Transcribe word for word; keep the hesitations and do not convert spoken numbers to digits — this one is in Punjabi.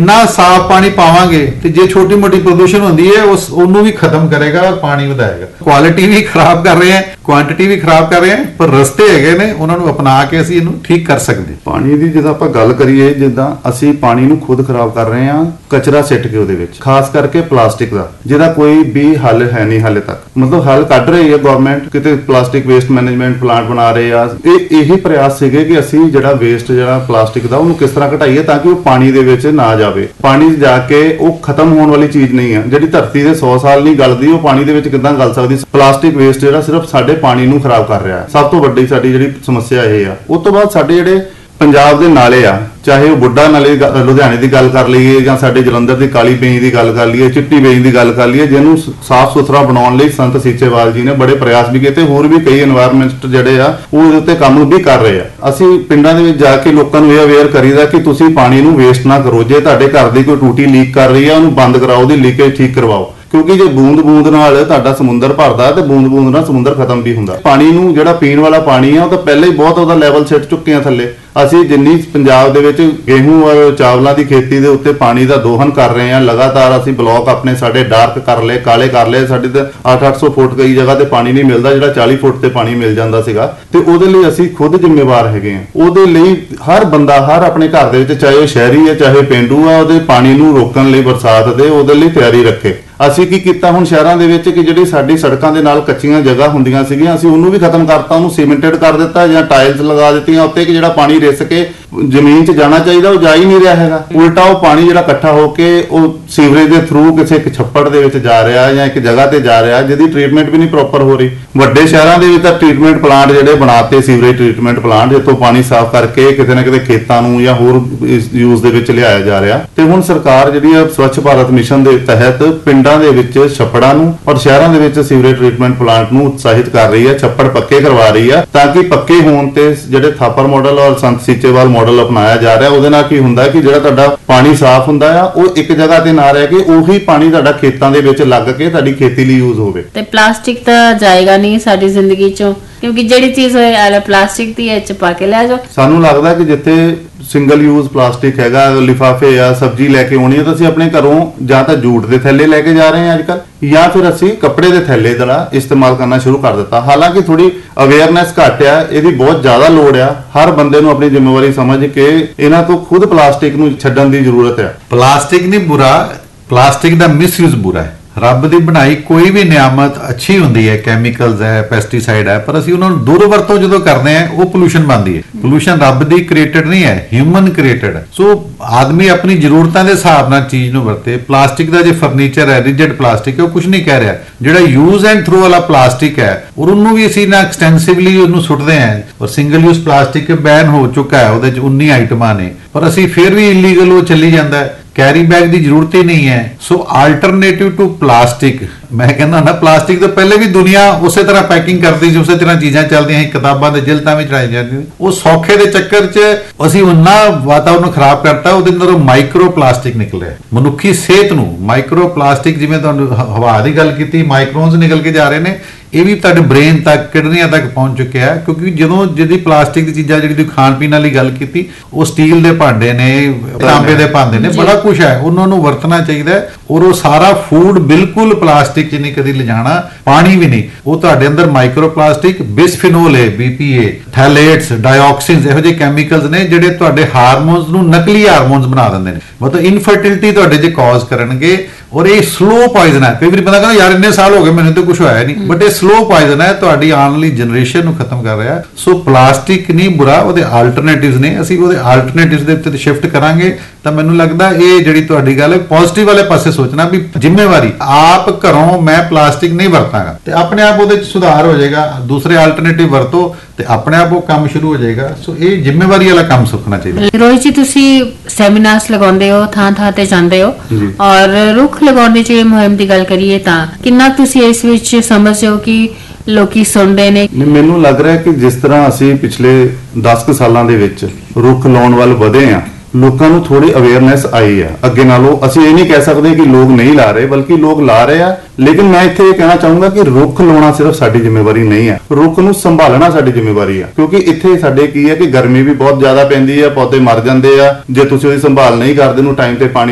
जिन्ना साफ पानी पावांगे ते जे छोटी मोटी प्रदूषण होंदी है उस ओनू भी खत्म करेगा और पानी वधाएगा। क्वालिटी भी खराब कर रहे हैं, क्वांटिटी भी खराब कर रहे हैं, पर रस्ते हैगे ने उन्हां नूं अपना के ਅਸੀਂ ਇਹਨੂੰ ਠੀਕ ਕਰ ਸਕਦੇ। ਪਾਣੀ ਦੀ ਜਦੋਂ ਆਪਾਂ ਗੱਲ ਕਰੀਏ, ਜਿੱਦਾਂ ਅਸੀਂ ਪਾਣੀ ਨੂੰ ਖੁਦ ਖਰਾਬ ਕਰ ਰਹੇ ਹਾਂ ਕਚਰਾ ਸਿੱਟ ਕੇ ਉਹਦੇ ਵਿੱਚ, ਖਾਸ ਕਰਕੇ ਪਲਾਸਟਿਕ ਦਾ, ਜਿਹਦਾ ਕੋਈ ਵੀ ਹੱਲ ਹੈ ਨਹੀਂ ਹਾਲੇ ਤੱਕ। ਮਤਲਬ ਹੱਲ ਕੱਢ ਰਹੀ ਹੈ ਗਵਰਨਮੈਂਟ, ਕਿਤੇ ਪਲਾਸਟਿਕ ਵੇਸਟ ਮੈਨੇਜਮੈਂਟ ਪਲਾਂਟ ਬਣਾ ਰਹੇ ਆ। ਇਹ ਇਹੀ ਪ੍ਰਯਾਸ ਸੀਗੇ ਕਿ ਅਸੀਂ ਜਿਹੜਾ ਵੇਸਟ ਜਿਹੜਾ ਪਲਾਸਟਿਕ ਦਾ ਉਹਨੂੰ ਕਿਸ ਤਰ੍ਹਾਂ ਘਟਾਈਏ ਤਾਂ ਕਿ ਉਹ ਪਾਣੀ ਦੇ ਵਿੱਚ ਨਾ ਜਾਵੇ। ਪਾਣੀ 'ਚ ਜਾ ਕੇ ਉਹ ਖਤਮ ਹੋਣ ਵਾਲੀ ਚੀਜ਼ ਨਹੀਂ ਹੈ, ਜਿਹੜੀ ਧਰਤੀ ਦੇ ਸੌ ਸਾਲ ਨਹੀਂ ਗਲਦੀ ਉਹ ਪਾਣੀ ਦੇ ਵਿੱਚ ਕਿੱਦਾਂ ਗਲ ਸਕਦੀ। ਪਲਾਸਟਿਕ ਵੇਸਟ ਜਿਹੜਾ ਸਿਰਫ ਸਾਡੇ ਪਾਣੀ ਨੂੰ ਖਰਾਬ ਕਰ ਰਿਹਾ ਹੈ, ਸਭ ਤੋਂ ਵੱਡੀ ਸਾਡੀ ਜਿਹੜੀ ਸਮੱਸਿਆ ਇਹ ਆ। ਉਸ ਤੋਂ ਬਾਅਦ ਸਾਡੇ ਜਿਹੜੇ ਪੰਜਾਬ ਦੇ ਨਾਲੇ ਆ, ਚਾਹੇ ਉਹ ਬੁੱਢਾ ਨਾਲੇ ਲੁਧਿਆਣੇ ਦੀ ਗੱਲ ਕਰ ਲਈਏ ਜਾਂ ਸਾਡੇ ਜਲੰਧਰ ਦੀ ਕਾਲੀ ਬੇਈ ਦੀ ਗੱਲ ਕਰ ਲਈਏ, ਚਿੱਟੀ ਬੇਈ ਦੀ ਗੱਲ ਕਰ ਲਈਏ, ਜਿਹਨੂੰ ਸਾਫ਼ ਸੁਥਰਾ ਬਣਾਉਣ ਲਈ ਸੰਤ ਸੀਚੇਵਾਲ ਜੀ ਨੇ ਬੜੇ ਪ੍ਰਯਾਸ ਵੀ ਕੀਤੇ। ਹੋਰ ਵੀ ਕਈ এনवायरमेंट ਜਿਹੜੇ ਆ ਉਹ ਉਹਦੇ ਉੱਤੇ ਕੰਮ ਵੀ ਕਰ ਰਹੇ ਆ। ਅਸੀਂ ਪਿੰਡਾਂ ਦੇ ਵਿੱਚ ਜਾ ਕੇ ਲੋਕਾਂ ਨੂੰ ਇਹ ਅਵੇਅਰ ਕਰੀਦਾ ਕਿ ਤੁਸੀਂ ਪਾਣੀ ਨੂੰ ਵੇਸਟ ਨਾ ਕਰੋ। ਜੇ ਤੁਹਾਡੇ ਘਰ ਦੀ ਕੋਈ ਟੂਟੀ ਲੀਕ ਕਰ ਰਹੀ ਆ ਉਹਨੂੰ ਬੰਦ ਕਰਾਓ, ਉਹਦੀ ਲੀਕੇਜ ਠੀਕ ਕਰਵਾਓ, ਕਿਉਂਕਿ ਜੇ ਬੂੰਦ ਬੂੰਦ ਨਾਲ ਤੁਹਾਡਾ ਸਮੁੰਦਰ ਭਰਦਾ ਤੇ ਬੂੰਦ ਬੂੰਦ ਨਾਲ ਸਮੁੰਦਰ ਖਤਮ ਵੀ ਹੁੰਦਾ। ਪਾਣੀ ਨੂੰ ਜਿਹੜਾ ਪੀਣ ਵਾਲਾ ਪਾਣੀ ਆ ਉਹ ਤਾਂ ਪਹਿਲਾਂ ਹੀ ਬਹੁਤ ਉਹਦਾ ਲੈਵਲ ਸਿੱਟ ਚੁੱਕੇ ਆ ਥੱਲੇ। ਅਸੀਂ ਜਿੰਨੀ ਪੰਜਾਬ ਦੇ ਵਿੱਚ ਗੇਹੂੰ ਔਰ ਚਾਵਲਾਂ ਦੀ ਖੇਤੀ ਦੇ ਉੱਤੇ ਪਾਣੀ ਦਾ ਦੋਹਨ ਕਰ ਰਹੇ ਹਾਂ ਲਗਾਤਾਰ। ਅਸੀਂ ਬਲੌਕ ਆਪਣੇ ਸਾਡੇ ਡਾਰਕ ਕਰ ਲਏ, ਕਾਲੇ ਕਰ ਲਏ। ਸਾਡੇ ਤੇ ਅੱਠ ਅੱਠ ਸੌ ਫੁੱਟ ਕਈ ਜਗ੍ਹਾ ਤੇ ਪਾਣੀ ਨਹੀਂ ਮਿਲਦਾ, ਜਿਹੜਾ ਚਾਲੀ ਫੁੱਟ ਤੇ ਪਾਣੀ ਮਿਲ ਜਾਂਦਾ ਸੀਗਾ। ਤੇ ਉਹਦੇ ਲਈ ਅਸੀਂ ਖੁਦ ਜ਼ਿੰਮੇਵਾਰ ਹੈਗੇ ਹਾਂ। ਉਹਦੇ ਲਈ ਹਰ ਬੰਦਾ ਹਰ ਆਪਣੇ ਘਰ ਦੇ ਵਿੱਚ, ਚਾਹੇ ਉਹ ਸ਼ਹਿਰੀ ਹੈ ਚਾਹੇ ਪੇਂਡੂ ਆ, ਉਹਦੇ ਪਾਣੀ ਨੂੰ ਰੋਕਣ ਲਈ ਬਰਸਾਤ ਦੇ ਉਹਦੇ ਲਈ ਤਿਆਰੀ ਰੱਖੇ। ਅਸੀਂ ਕੀ ਕੀਤਾ ਹੁਣ ਸ਼ਹਿਰਾਂ ਦੇ ਵਿੱਚ ਕਿ ਜਿਹੜੀ ਸਾਡੀ ਸੜਕਾਂ ਦੇ ਨਾਲ ਕੱਚੀਆਂ ਜਗ੍ਹਾ ਹੁੰਦੀਆਂ ਸੀਗੀਆਂ, ਅਸੀਂ ਉਹਨੂੰ ਵੀ ਖਤਮ ਕਰਤਾ, ਉਹਨੂੰ ਸੀਮੈਂਟਡ ਕਰ ਦਿੱਤਾ ਜਾਂ ਟਾਇਲਸ ਲਗਾ ਦਿੱਤੀਆਂ ਉੱਤੇ ਕਿ ਜਿਹੜਾ ਪਾਣੀ ਰਿਸ ਕੇ ਜ਼ਮੀਨ 'ਚ ਜਾਣਾ ਚਾਹੀਦਾ ਉਹ ਜਾ ਹੀ ਨਹੀਂ ਰਿਹਾ ਹੈਗਾ। ਉਲਟਾ ਉਹ ਪਾਣੀ ਜਿਹੜਾ ਇਕੱਠਾ ਹੋ ਕੇ ਉਹ ਸੀਵਰੇਜ ਦੇ ਥਰੂ ਕਿਸੇ ਇੱਕ ਛੱਪੜ ਦੇ ਵਿੱਚ ਜਾ ਰਿਹਾ ਜਾਂ ਇੱਕ ਜਗ੍ਹਾ ਤੇ ਜਾ ਰਿਹਾ, ਜਿਹਦੀ ਟ੍ਰੀਟਮੈਂਟ ਵੀ ਨਹੀਂ ਪ੍ਰੋਪਰ ਹੋ ਰਹੀ। ਵੱਡੇ ਸ਼ਹਿਰਾਂ ਦੇ ਵਿੱਚ ਤਾਂ ਟ੍ਰੀਟਮੈਂਟ ਪਲਾਂਟ ਜਿਹੜੇ ਬਣਾਤੇ, ਸੀਵਰੇਜ ਟ੍ਰੀਟਮੈਂਟ ਪਲਾਂਟ, ਜਿੱਥੋਂ ਪਾਣੀ ਸਾਫ਼ ਕਰਕੇ ਕਿਤੇ ਨਾ ਕਿਤੇ ਖੇਤਾਂ ਨੂੰ ਜਾਂ ਹੋਰ ਯੂਜ਼ ਦੇ ਵਿੱਚ ਲਿਆਇਆ ਜਾ ਰਿਹਾ। ਤੇ ਹੁਣ ਸਰਕਾਰ ਜਿਹੜੀ ਹੈ ਸਵੱਛ ਭਾਰਤ ਮਿਸ਼ਨ ਦੇ ਤਹਿਤ ਪਿੰਡਾਂ ਦੇ ਵਿੱਚ ਛੱਪੜਾਂ ਨੂੰ ਔਰ ਸ਼ਹਿਰਾਂ ਦੇ ਵਿੱਚ ਸੀਵਰੇਜ ਟ੍ਰੀਟਮੈਂਟ ਪਲਾਂਟ ਨੂੰ ਉਤਸ਼ਾਹਿਤ ਕਰ ਰਹੀ ਹੈ, ਛੱਪੜ ਪੱਕੇ ਕਰਵਾ ਰਹੀ ਹੈ ਤਾਂ ਕਿ ਪੱਕੇ ਹੋਣ ਤੇ ਜਿਹੜੇ ਥਾਪਰ ਮਾਡਲ ਔਰ ਸੰਤ ਸੀਚੇਵਾਲ ਮਾਡਲ ਅਪਣਾਇਆ ਜਾ ਰਿਹਾ। ਉਹਦੇ ਨਾਲ ਕੀ ਹੁੰਦਾ ਕਿ ਜਿਹੜਾ ਤੁਹਾਡਾ ਪਾਣੀ ਸਾਫ਼ ਹੁੰਦਾ ਆ ਉਹ ਇੱਕ ਜਗ੍ਹਾ ਤੇ ਨਾ ਰਹਿ ਕੇ ਉਹੀ ਪਾਣੀ ਤੁਹਾਡਾ ਖੇਤਾਂ ਦੇ ਵਿੱਚ ਲੱਗ ਕੇ ਤੁਹਾਡੀ ਖੇਤੀ ਲਈ ਯੂਜ਼ ਹੋਵੇ। ਤੇ ਪਲਾਸਟਿਕ ਤਾਂ ਜਾਏਗਾ ਨਹੀਂ ਸਾਡੀ ਜ਼ਿੰਦਗੀ ਚੋਂ, ਕਿਉਂਕਿ ਜਿਹੜੀ ਚੀਜ਼ ਹੋਏ ਆਲੇ ਪਲਾਸਟਿਕ ਦੀ ਇਹ ਚ ਪਾ ਕੇ ਲੈ ਜਾਓ। ਸਾਨੂੰ ਲੱਗਦਾ ਕਿ ਜਿੱਥੇ ਸਿੰਗਲ ਯੂਜ਼ ਪਲਾਸਟਿਕ ਹੈਗਾ, ਲਿਫਾਫੇ ਆ, ਸਬਜ਼ੀ ਲੈ ਕੇ ਆਉਣੀ ਹੈ ਤਾਂ ਅਸੀਂ ਆਪਣੇ ਘਰੋਂ ਜਾਂ ਤਾਂ ਜੂਟ ਦੇ ਥੈਲੇ ਲੈ ਕੇ ਜਾ ਰਹੇ ਹਾਂ ਅੱਜ ਕੱਲ, ਜਾਂ ਫਿਰ ਅਸੀਂ ਕੱਪੜੇ ਦੇ ਥੈਲੇ ਦਾ ਇਸਤੇਮਾਲ ਕਰਨਾ ਸ਼ੁਰੂ ਕਰ ਦਿੱਤਾ। ਹਾਲਾਂਕਿ ਥੋੜੀ ਅਵੇਅਰਨੈਸ ਘੱਟ ਆ, ਇਹਦੀ ਬਹੁਤ ਜ਼ਿਆਦਾ ਲੋੜ ਆ। ਹਰ ਬੰਦੇ ਨੂੰ ਆਪਣੀ ਜ਼ਿੰਮੇਵਾਰੀ ਸਮਝ ਕੇ ਇਹਨਾਂ ਤੋਂ ਖੁਦ ਪਲਾਸਟਿਕ ਨੂੰ ਛੱਡਣ ਦੀ ਜ਼ਰੂਰਤ ਹੈ। ਪਲਾਸਟਿਕ ਨਹੀਂ ਬੁਰਾ, ਪਲਾਸਟਿਕ ਦਾ ਮਿਸਯੂਜ਼ ਬੁਰਾ ਹੈ। ਰੱਬ ਦੀ ਬਣਾਈ ਕੋਈ ਵੀ ਨਿਆਮਤ ਅੱਛੀ ਹੁੰਦੀ ਹੈ, ਕੈਮੀਕਲਸ ਹੈ, ਪੈਸਟੀਸਾਈਡ ਹੈ, ਪਰ ਅਸੀਂ ਉਹਨਾਂ ਨੂੰ ਦੁਰਵਰਤੋਂ ਜਦੋਂ ਕਰਦੇ ਹਾਂ ਉਹ ਪੋਲੂਸ਼ਨ ਬਣਦੀ ਹੈ। ਪੋਲੂਸ਼ਨ ਰੱਬ ਦੀ ਕ੍ਰੀਏਟਡ ਨਹੀਂ ਹੈ, ਹਿਊਮਨ ਕ੍ਰੀਏਟਡ ਹੈ। ਸੋ ਆਦਮੀ ਆਪਣੀ ਜ਼ਰੂਰਤਾਂ ਦੇ ਹਿਸਾਬ ਨਾਲ ਚੀਜ਼ ਨੂੰ ਵਰਤੇ। ਪਲਾਸਟਿਕ ਦਾ ਜੇ ਫਰਨੀਚਰ ਹੈ, ਰਿਜਿਡ ਪਲਾਸਟਿਕ ਹੈ, ਉਹ ਕੁਝ ਨਹੀਂ ਕਹਿ ਰਿਹਾ। ਜਿਹੜਾ ਯੂਜ਼ ਐਂਡ ਥਰੋ ਵਾਲਾ ਪਲਾਸਟਿਕ ਹੈ ਔਰ ਉਹਨੂੰ ਵੀ ਅਸੀਂ ਨਾ ਐਕਸਟੈਂਸਿਵਲੀ ਉਹਨੂੰ ਸੁੱਟਦੇ ਹਾਂ। ਔਰ ਸਿੰਗਲ ਯੂਜ਼ ਪਲਾਸਟਿਕ ਬੈਨ ਹੋ ਚੁੱਕਾ ਹੈ, ਉਹਦੇ ਚ ਉੱਨੀ ਆਈਟਮਾਂ ਨੇ, ਪਰ ਅਸੀਂ ਫਿਰ ਵੀ ਇਲੀਗਲ ਉਹ ਚੱਲੀ ਜਾਂਦਾ ਹੈ। कैरी बैग की जरूरत ही नहीं है। सो आल्टरनेटिव टू प्लास्टिक, मैं कहना ना प्लास्टिक तो पहले भी दुनिया उस तरह पैकिंग करती सी, उस तरह चीज़ां चलदियां सी, किताबां ते जिलतां भी चढ़ाई जांदी। वो सौखे दे चक्कर च असीं उन्ना वातावरण खराब करता, ਉਹਦੇ ਅੰਦਰੋਂ ਮਾਈਕਰੋ ਪਲਾਸਟਿਕ ਨਿਕਲਿਆ। ਮਨੁੱਖੀ ਸਿਹਤ ਨੂੰ ਮਾਈਕਰੋ ਪਲਾਸਟਿਕ, ਜਿਵੇਂ ਤੁਹਾਨੂੰ ਹਵਾ ਦੀ ਗੱਲ ਕੀਤੀ, ਮਾਈਕਰੋਨਸ ਨਿਕਲ ਕੇ ਜਾ ਰਹੇ ਨੇ, ਇਹ ਵੀ ਤੁਹਾਡੇ ਬ੍ਰੇਨ ਤੱਕ, ਕਿਡਨੀਆਂ ਤੱਕ ਪਹੁੰਚ ਚੁੱਕਿਆ ਹੈ। ਕਿਉਂਕਿ ਜਦੋਂ ਜਿਹਦੀ ਪਲਾਸਟਿਕ ਦੀ ਚੀਜ਼ਾਂ ਜਿਹੜੀ ਤੁਸੀਂ ਖਾਣ ਪੀਣ ਵਾਲੀ ਗੱਲ ਕੀਤੀ, ਉਹ ਸਟੀਲ ਦੇ ਭਾਂਡੇ ਨੇ, ਤਾਂਬੇ ਦੇ ਭਾਂਡੇ ਨੇ, ਬੜਾ ਕੁਝ ਹੈ, ਉਹਨਾਂ ਨੂੰ ਵਰਤਣਾ ਚਾਹੀਦਾ ਹੈ। ਔਰ ਉਹ ਸਾਰਾ ਫੂਡ ਬਿਲਕੁਲ ਪਲਾਸਟਿਕ 'ਚ ਨਹੀਂ ਕਦੀ ਲਿਜਾਣਾ, ਪਾਣੀ ਵੀ ਨਹੀਂ। ਉਹ ਤੁਹਾਡੇ ਅੰਦਰ ਮਾਈਕਰੋ ਪਲਾਸਟਿਕ, ਬਿਸਫਿਨੋਲ ਏ, ਬੀਪੀਏ, ਥੈਲੇਟਸ, ਡਾਇਆਕਸਿਨਸ, ਇਹੋ ਜਿਹੇ ਕੈਮੀਕਲਸ ਨੇ ਜਿਹੜੇ ਤੁਹਾਡੇ ਹਾਰਮੋਨਸ ਨੂੰ ਨਕਲੀ ਹਾਰਮੋਨਸ ਬਣਾ ਦਿੰਦੇ ਨੇ, ਮਤਲਬ ਇਨਫਰਟਿਲਿਟੀ ਤੁਹਾਡੇ 'ਚ ਕਾਜ਼ ਕਰਨਗੇ। ਔਰ ਇਹ ਸਲੋ ਪੋਇਜ਼ਨ ਹੈ। ਕਈ ਵਾਰੀ ਬੰਦਾ ਕਹਿੰਦਾ ਯਾਰ ਇੰਨੇ ਸਾਲ ਹੋ ਗਏ ਮੈਨੂੰ ਤਾਂ ਕੁਝ ਹੋਇਆ ਨਹੀਂ, ਬਟ ਇਹ ਸਲੋ ਪੋਇਜ਼ਨ ਹੈ, ਤੁਹਾਡੀ ਆਉਣ ਵਾਲੀ ਜਨਰੇਸ਼ਨ ਨੂੰ ਖਤਮ ਕਰ ਰਿਹਾ। ਸੋ ਪਲਾਸਟਿਕ ਨਹੀਂ ਬੁਰਾ, ਉਹਦੇ ਆਲਟਰਨੇਟਿਵਸ ਨੇ। ਅਸੀਂ ਉਹਦੇ ਆਲਟਰਨੇਟਿਵਸ ਦੇ ਉੱਤੇ ਸ਼ਿਫਟ ਕਰਾਂਗੇ ਤਾਂ ਮੈਨੂੰ ਲੱਗਦਾ ਇਹ ਜਿਹੜੀ ਤੁਹਾਡੀ ਗੱਲ ਹੈ ਪੋਜ਼ਿਟਿਵ ਵਾਲੇ ਪਾਸੇ ਸੋਚਣਾ ਵੀ ਜ਼ਿੰਮੇਵਾਰੀ ਆਪ ਘਰੋਂ ਮੈਂ ਪਲਾਸਟਿਕ ਨਹੀਂ ਵਰਤਾਂਗਾ ਤੇ ਆਪਣੇ ਆਪ ਉਹਦੇ 'ਚ ਸੁਧਾਰ ਹੋ ਜਾਏਗਾ। ਦੂਸਰੇ ਆਲਟਰਨੇਟਿਵ ਵਰਤੋ ਤੇ ਆਪਣੇ ਆਪ ਉਹ ਕੰਮ ਸ਼ੁਰੂ ਹੋ ਜਾਏਗਾ। ਸੋ ਇਹ ਜ਼ਿੰਮੇਵਾਰੀ ਵਾਲਾ ਕੰਮ ਸਿੱਖਣਾ ਚਾਹੀਦਾ। ਰੋਹਿਤ ਜੀ, ਤੁਸੀਂ ਸੈਮੀਨਾਰਸ ਲਗਾਉਂਦੇ ਹੋ, ਥਾਂ ਥਾਂ ਤੇ ਜਾਂਦੇ ਹੋ, ਔਰ ਰੁੱਖ ਲਗਾਉਣ ਦੀ ਜੇ ਮੁਹਿੰਮ ਦੀ ਗੱਲ ਕਰੀਏ ਤਾਂ ਕਿੰਨਾ ਤੁਸੀਂ ਇਸ ਵਿੱਚ ਸਮਝਦੇ ਹੋ ਕਿ ਲੋਕੀ ਸੁਣਦੇ ਨੇ? ਮੈਨੂੰ ਲੱਗ ਰਿਹਾ ਕਿ ਜਿਸ ਤਰ੍ਹਾਂ ਅਸੀਂ ਪਿਛਲੇ ਦਸ ਕੁ ਸਾਲਾਂ ਦੇ ਵਿੱਚ ਰੁੱਖ ਲਾਉਣ ਵੱਲ ਵਧੇ ਆ, ਲੋਕਾਂ ਨੂੰ ਥੋੜੀ ਅਵੇਅਰਨੈਸ ਆਈ ਆ ਅੱਗੇ ਨਾਲੋਂ। ਅਸੀਂ ਇਹ ਨਹੀਂ ਕਹਿ ਸਕਦੇ ਕਿ ਲੋਕ ਨਹੀਂ ਲਾ ਰਹੇ, ਬਲਕਿ ਲੋਕ ਲਾ ਰਹੇ ਆ। ਲੇਕਿਨ ਮੈਂ ਇੱਥੇ ਇਹ ਕਹਿਣਾ ਚਾਹੂੰਗਾ ਕਿ ਰੁੱਖ ਲਾਉਣਾ ਸਿਰਫ ਸਾਡੀ ਜ਼ਿੰਮੇਵਾਰੀ ਨਹੀਂ ਹੈ, ਰੁੱਖ ਨੂੰ ਸੰਭਾਲਣਾ ਸਾਡੀ ਜ਼ਿੰਮੇਵਾਰੀ ਆ। ਕਿਉਂਕਿ ਇੱਥੇ ਸਾਡੇ ਕੀ ਹੈ ਕਿ ਗਰਮੀ ਵੀ ਬਹੁਤ ਜ਼ਿਆਦਾ ਪੈਂਦੀ ਆ, ਪੌਦੇ ਮਰ ਜਾਂਦੇ ਆ ਜੇ ਤੁਸੀਂ ਉਹਦੀ ਸੰਭਾਲ ਨਹੀਂ ਕਰਦੇ, ਨੂੰ ਟਾਈਮ ਤੇ ਪਾਣੀ